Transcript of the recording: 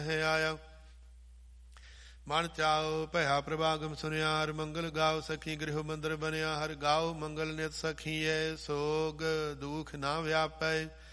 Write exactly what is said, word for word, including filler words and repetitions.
ਆਇਆ। ਮਨ ਚਾਓ ਭਇਆ ਪ੍ਰਭਾਗਮ ਸੁਨਿਆ, ਹਰ ਮੰਗਲ ਗਾਓ ਸਖੀ ਗ੍ਰਹਿ ਮੰਦਰ ਬਣਿਆ। ਹਰ ਗਾਓ ਮੰਗਲ ਨਿਤ ਸਖੀਐ, ਸੋਗ ਦੁਖ ਨਾ ਵਿਆਪੈ।